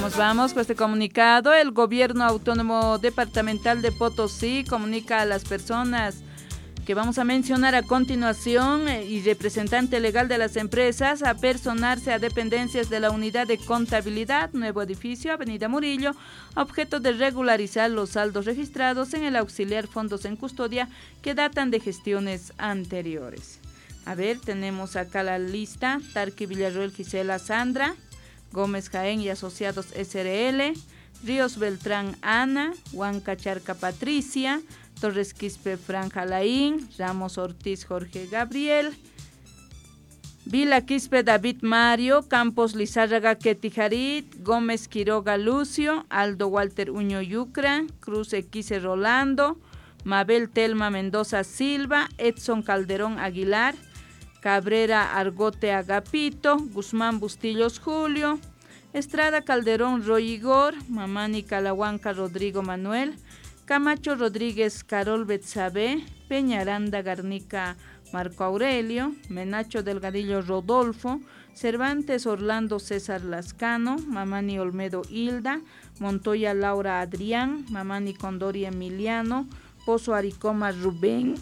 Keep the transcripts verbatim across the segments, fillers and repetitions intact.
Vamos, vamos con este comunicado. El Gobierno Autónomo Departamental de Potosí comunica a las personas que vamos a mencionar a continuación y representante legal de las empresas a personarse a dependencias de la Unidad de Contabilidad, Nuevo Edificio, Avenida Murillo, objeto de regularizar los saldos registrados en el auxiliar Fondos en Custodia que datan de gestiones anteriores. A ver, tenemos acá la lista: Tarqui Villarroel Gisela Sandra, Gómez Jaén y Asociados S R L, Ríos Beltrán Ana, Huanca Charca Patricia, Torres Quispe Franja Laín, Ramos Ortiz Jorge Gabriel, Vila Quispe David Mario, Campos Lizárraga Quetijarit, Gómez Quiroga Lucio, Aldo Walter Uño Yucra, Cruz Equice Rolando, Mabel Telma Mendoza Silva, Edson Calderón Aguilar, Cabrera Argote Agapito, Guzmán Bustillos Julio, Estrada Calderón Roy Igor, Mamani Calahuanca Rodrigo Manuel, Camacho Rodríguez Carol Betsabe, Peñaranda Garnica Marco Aurelio, Menacho Delgadillo Rodolfo, Cervantes Orlando César Lascano, Mamani Olmedo Hilda, Montoya Laura Adrián, Mamani Condori Emiliano, Pozo Aricoma Rubén,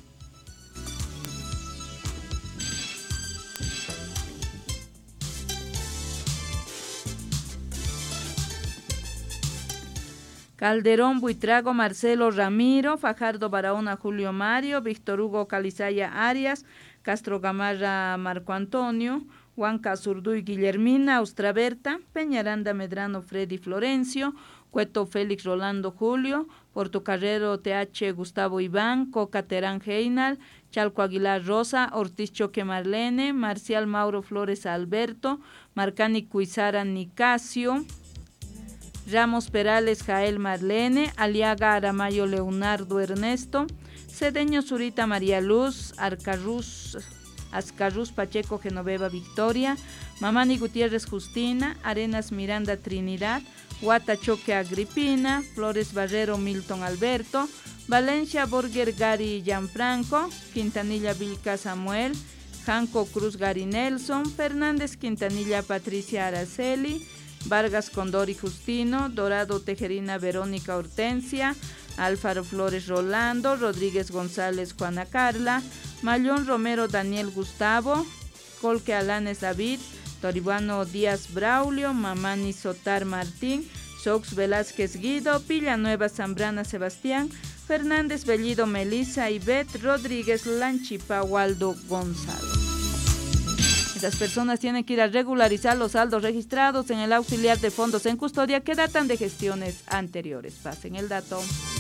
Calderón Buitrago Marcelo Ramiro, Fajardo Barahona Julio Mario, Víctor Hugo Calizaya Arias, Castro Gamarra Marco Antonio, Huanca Zurduy Guillermina Austraberta, Peñaranda Medrano Freddy Florencio, Cueto Félix Rolando Julio, Portocarrero T H Gustavo Iván, Coca Terán Heinal, Chalco Aguilar Rosa, Ortiz Choque Marlene, Marcial Mauro Flores Alberto, Marcani Cuizara Nicasio, Ramos Perales Jael Marlene, Aliaga Aramayo Leonardo Ernesto, Cedeño Zurita María Luz, Arcarruz, Ascarruz Pacheco Genoveva Victoria, Mamani Gutiérrez Justina, Arenas Miranda Trinidad, Huata Choque Agripina, Flores Barrero Milton Alberto, Valencia Borger Gary Gianfranco, Quintanilla Vilca Samuel, Janco Cruz Gary Nelson, Fernández Quintanilla Patricia Araceli, Vargas Condori Justino, Dorado Tejerina Verónica Hortensia, Álvaro Flores Rolando, Rodríguez González Juana Carla, Mayón Romero Daniel Gustavo, Colque Alanes David, Toribano Díaz Braulio, Mamani Sotar Martín, Sox Velázquez Guido, Villanueva Zambrana Sebastián, Fernández Bellido Melisa Ivette, Rodríguez Lanchipa Waldo Gonzalo. Estas personas tienen que ir a regularizar los saldos registrados en el auxiliar de Fondos en Custodia que datan de gestiones anteriores. Pasen el dato.